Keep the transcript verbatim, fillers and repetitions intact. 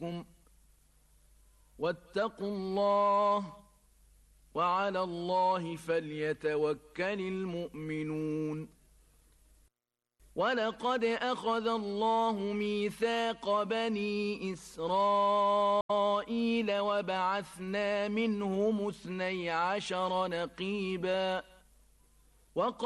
ربكم واتقوا الله وعلى الله فليتوكل المؤمنون. ولقد أخذ الله ميثاق بني إسرائيل وبعثنا منهم اثني عشر نقيبا